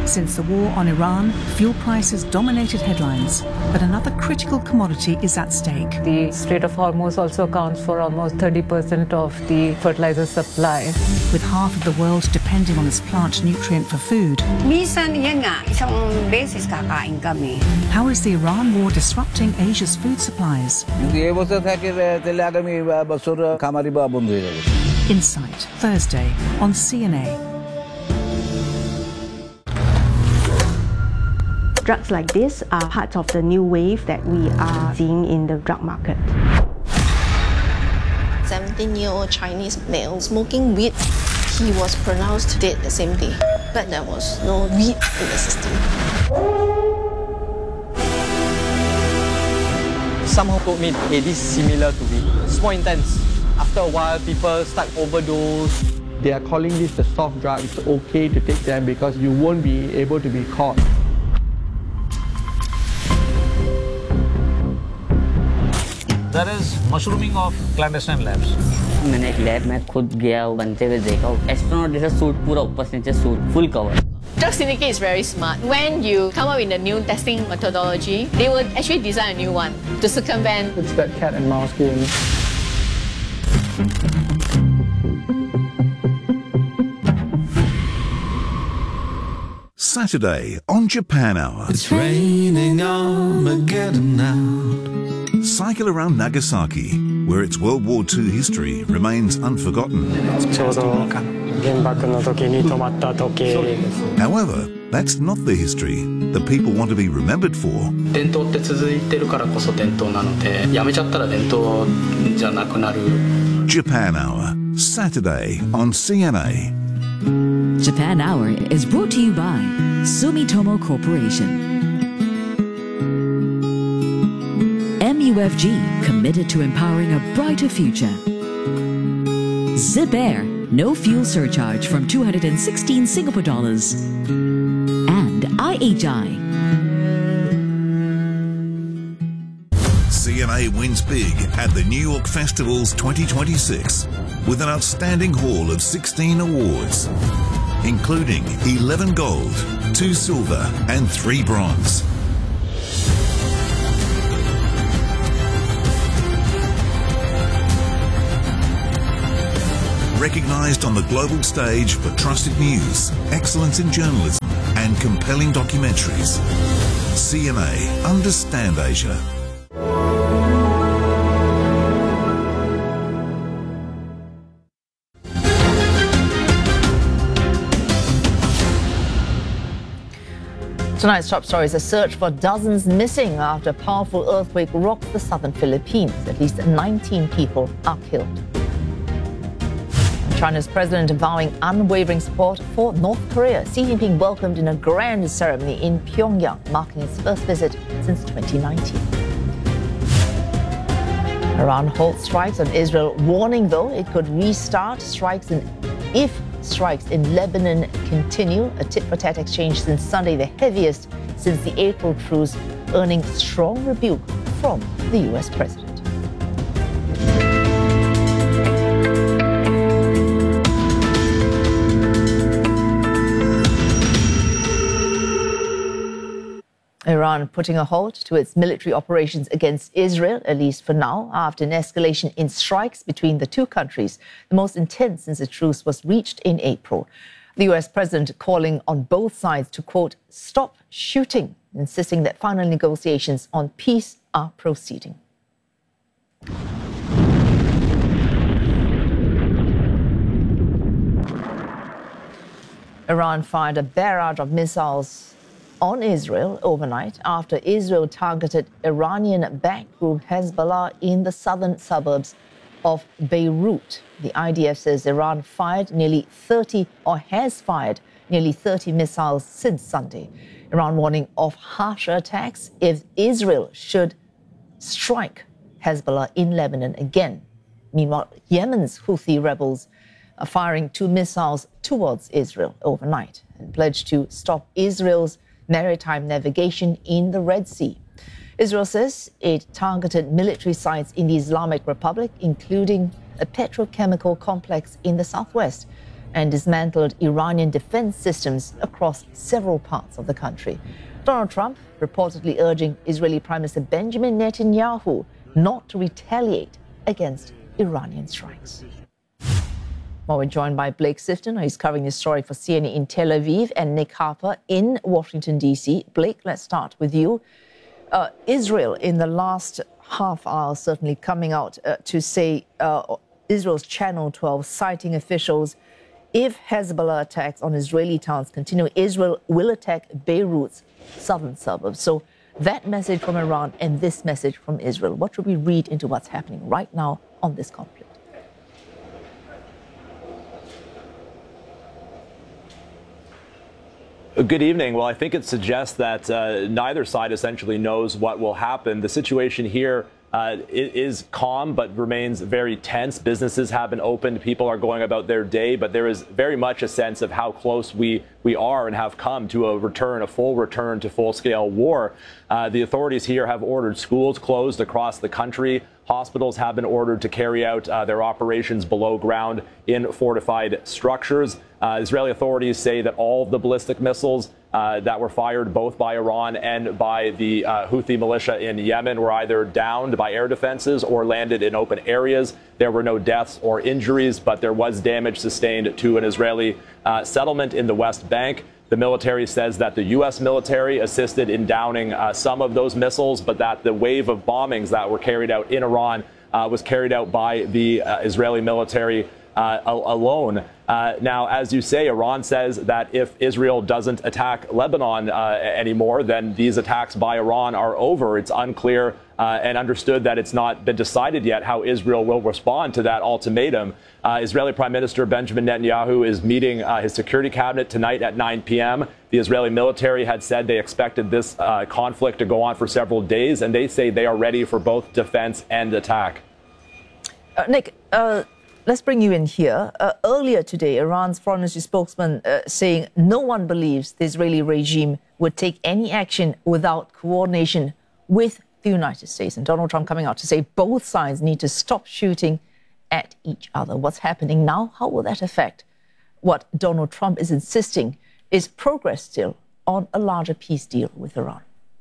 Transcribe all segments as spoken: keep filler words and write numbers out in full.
Since the war on Iran, fuel prices dominated headlines, but another critical commodity is at stake. The Strait of Hormuz also accounts for almost thirty percent of the fertilizer supply. With half of the world depending on this plant nutrient for food, how is the Iran war disrupting Asia's food supplies? Insight, Thursday on C N A. Drugs like this are part of the new wave that we are seeing in the drug market. seventeen-year-old Chinese male smoking weed. He was pronounced dead the same day, but there was no weed in the system. Somehow told me, hey, this is similar to weed. It's more intense. After a while, people start overdose. They are calling this the soft drug. It's okay to take them because you won't be able to be caught. There is mushrooming of clandestine labs. मैंने एक lab में खुद गया बनते हुए देखा astronaut जैसा suit पूरा ऊपर से नीचे suit full cover. Drug Syndicate is very smart. When you come up with a new testing methodology, they will actually design a new one to circumvent. It's that cat and mouse game. Saturday on Japan Hour. It's raining Armageddon now. Cycle around Nagasaki, where its World War Two history remains unforgotten. However, that's not the history that people want to be remembered for. Japan Hour, Saturday on C N A. Japan Hour is brought to you by Sumitomo Corporation. M U F G, committed to empowering a brighter future. Zip Air, no fuel surcharge from two hundred sixteen Singapore dollars. And I H I. C N A wins big at the New York Festivals twenty twenty-six with an outstanding haul of sixteen awards, including eleven gold, two silver and three bronze. Recognised on the global stage for trusted news, excellence in journalism and compelling documentaries. C N A, Understand Asia. Tonight's top story is a search for dozens missing after a powerful earthquake rocked the southern Philippines. At least nineteen people are killed. China's president vowing unwavering support for North Korea. Xi Jinping welcomed in a grand ceremony in Pyongyang, marking his first visit since twenty nineteen. Iran halts strikes on Israel, warning though it could restart strikes in, if strikes in Lebanon continue. A tit-for-tat exchange since Sunday, the heaviest since the April truce, earning strong rebuke from the U S president. Iran putting a halt to its military operations against Israel, at least for now, after an escalation in strikes between the two countries, the most intense since the truce was reached in April. The U S president calling on both sides to, quote, stop shooting, insisting that final negotiations on peace are proceeding. Iran fired a barrage of missiles on Israel overnight after Israel targeted Iranian-backed group Hezbollah in the southern suburbs of Beirut. The I D F says Iran fired nearly thirty, or has fired nearly thirty missiles since Sunday. Iran warning of harsher attacks if Israel should strike Hezbollah in Lebanon again. Meanwhile, Yemen's Houthi rebels are firing two missiles towards Israel overnight and pledged to stop Israel's maritime navigation in the Red Sea. Israel says it targeted military sites in the Islamic Republic, including a petrochemical complex in the southwest. and dismantled Iranian defense systems across several parts of the country. Donald Trump reportedly urging Israeli Prime Minister Benjamin Netanyahu not to retaliate against Iranian strikes. Well, we're joined by Blake Sifton, who's covering this story for C N A in Tel Aviv, and Nick Harper in Washington, D C. Blake, let's start with you. Uh, Israel, in the last half hour, certainly coming out uh, to say uh, Israel's Channel twelve, citing officials, if Hezbollah attacks on Israeli towns continue, Israel will attack Beirut's southern suburbs. So that message from Iran and this message from Israel, what should we read into what's happening right now on this conflict? Good evening. Well, I think it suggests that uh, neither side essentially knows what will happen. The situation here uh, is calm, but remains very tense. Businesses have been opened. People are going about their day, but there is very much a sense of how close we, we are and have come to a return, a full return to full-scale war. Uh, the authorities here have ordered schools closed across the country. Hospitals have been ordered to carry out uh, their operations below ground in fortified structures. Uh, Israeli authorities say that all of the ballistic missiles uh, that were fired both by Iran and by the uh, Houthi militia in Yemen were either downed by air defenses or landed in open areas. There were no deaths or injuries, but there was damage sustained to an Israeli uh, settlement in the West Bank. The military says that the U S military assisted in downing uh, some of those missiles, but that the wave of bombings that were carried out in Iran uh, was carried out by the uh, Israeli military uh, alone. Uh, now, as you say, Iran says that if Israel doesn't attack Lebanon uh, anymore, then these attacks by Iran are over. It's unclear uh, and understood that it's not been decided yet how Israel will respond to that ultimatum. Uh, Israeli Prime Minister Benjamin Netanyahu is meeting uh, his security cabinet tonight at nine p m The Israeli military had said they expected this uh, conflict to go on for several days, and they say they are ready for both defense and attack. Uh, Nick, uh, let's bring you in here. Uh, earlier today, Iran's foreign ministry spokesman uh, saying no one believes the Israeli regime would take any action without coordination with the United States. And Donald Trump coming out to say both sides need to stop shooting at each other. What's happening now? How will that affect what Donald Trump is insisting is progress still on a larger peace deal with Iran?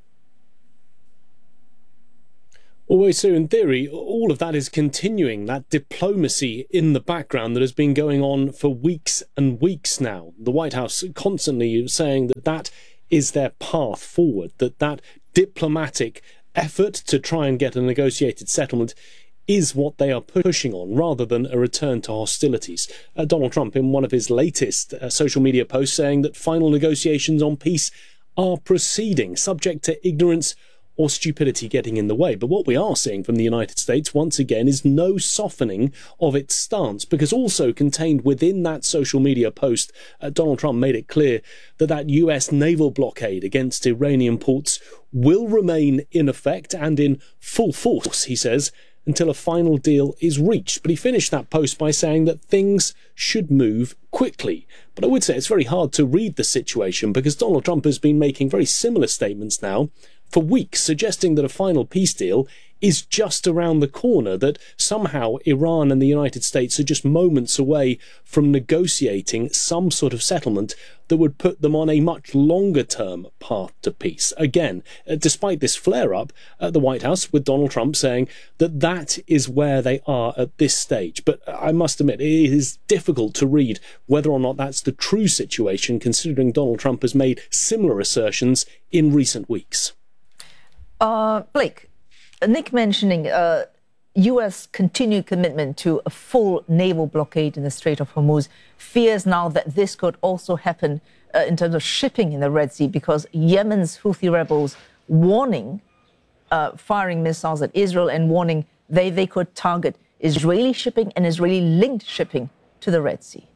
Well, so in theory, all of that is continuing, that diplomacy in the background that has been going on for weeks and weeks now. The White House constantly saying that that is their path forward, that that diplomatic effort to try and get a negotiated settlement is what they are pushing on, rather than a return to hostilities. Uh, Donald Trump, in one of his latest uh, social media posts, saying that final negotiations on peace are proceeding, subject to ignorance or stupidity getting in the way. But what we are seeing from the United States, once again, is no softening of its stance, because also contained within that social media post, uh, Donald Trump made it clear that that U S naval blockade against Iranian ports will remain in effect and in full force, he says, until a final deal is reached. But he finished that post by saying that things should move quickly. But I would say it's very hard to read the situation, because Donald Trump has been making very similar statements now for weeks, suggesting that a final peace deal is just around the corner, that somehow Iran and the United States are just moments away from negotiating some sort of settlement that would put them on a much longer-term path to peace. Again, uh, despite this flare-up at the White House, with Donald Trump saying that that is where they are at this stage. But I must admit, it is difficult to read whether or not that's the true situation, considering Donald Trump has made similar assertions in recent weeks. Uh, Blake, Nick mentioning uh, U S continued commitment to a full naval blockade in the Strait of Hormuz, fears now that this could also happen uh, in terms of shipping in the Red Sea, because Yemen's Houthi rebels warning, uh, firing missiles at Israel and warning they, they could target Israeli shipping and Israeli-linked shipping to the Red Sea.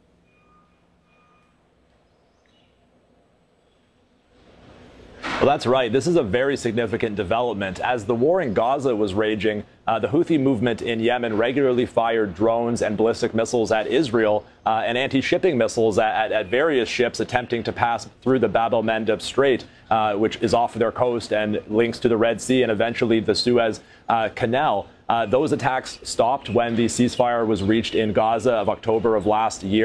Well, that's right. This is a very significant development. As the war in Gaza was raging, uh, the Houthi movement in Yemen regularly fired drones and ballistic missiles at Israel uh, and anti-shipping missiles at, at, at various ships attempting to pass through the Bab el-Mandeb Strait, uh, which is off their coast and links to the Red Sea and eventually the Suez uh, Canal. Uh, those attacks stopped when the ceasefire was reached in Gaza of October of last year.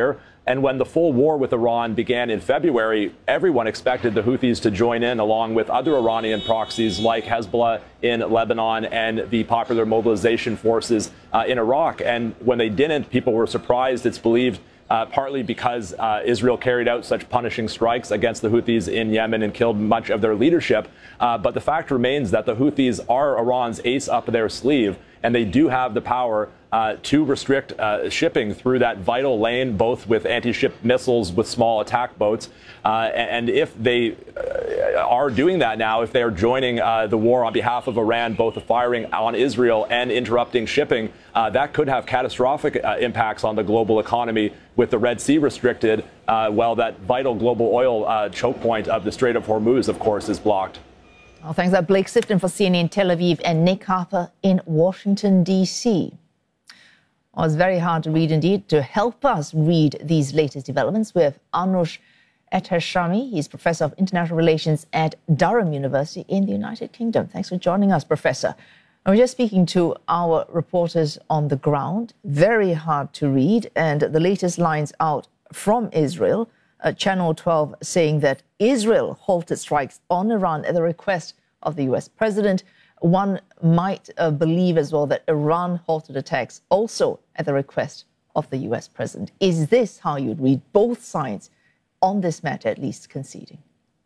And when the full war with Iran began in February, everyone expected the Houthis to join in, along with other Iranian proxies like Hezbollah in Lebanon and the Popular Mobilization Forces uh, in Iraq. And when they didn't, people were surprised. It's believed uh, partly because uh, Israel carried out such punishing strikes against the Houthis in Yemen and killed much of their leadership. Uh, but the fact remains that the Houthis are Iran's ace up their sleeve, and they do have the power uh, to restrict uh, shipping through that vital lane, both with anti-ship missiles, with small attack boats. Uh, and if they uh, are doing that now, if they are joining uh, the war on behalf of Iran, both firing on Israel and interrupting shipping, uh, that could have catastrophic uh, impacts on the global economy, with the Red Sea restricted, uh, while that vital global oil uh, choke point of the Strait of Hormuz, of course, is blocked. Well, thanks to Blake Sifton for C N N in Tel Aviv and Nick Harper in Washington, D C. Well, it's very hard to read indeed. To help us read these latest developments, we have Anush Ehteshami. He's Professor of International Relations at Durham University in the United Kingdom. Thanks for joining us, Professor. And we're just speaking to our reporters on the ground. Very hard to read. And the latest lines out from Israel, uh, Channel twelve saying that Israel halted strikes on Iran at the request of the U S president. One might uh, believe as well that Iran halted attacks also at the request of the U S president. Is this how you'd read both sides on this matter, at least conceding?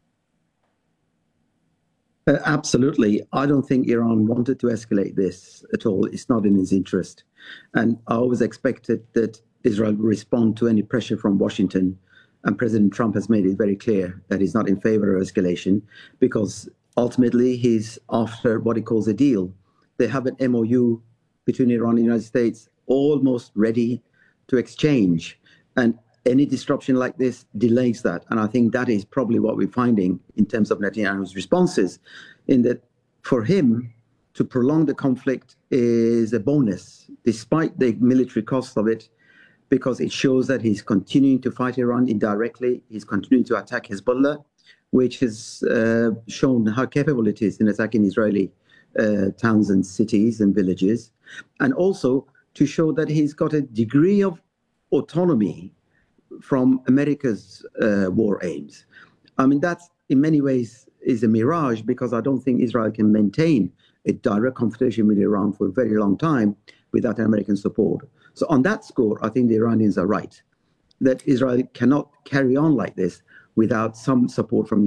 Uh, absolutely. I don't think Iran wanted to escalate this at all. It's not in its interest. And I always expected that Israel would respond to any pressure from Washington. And President Trump has made it very clear that he's not in favor of escalation, because ultimately he's after what he calls a deal. They have an M O U between Iran and the United States almost ready to exchange. And any disruption like this delays that. And I think that is probably what we're finding in terms of Netanyahu's responses, in that for him to prolong the conflict is a bonus, despite the military cost of it, because it shows that he's continuing to fight Iran indirectly. He's continuing to attack Hezbollah, which has uh, shown how capable it is in attacking Israeli uh, towns and cities and villages. And also to show that he's got a degree of autonomy from America's uh, war aims. I mean, that in many ways is a mirage, because I don't think Israel can maintain a direct confrontation with Iran for a very long time without American support. So on that score, I think the Iranians are right, that Israel cannot carry on like this without some support from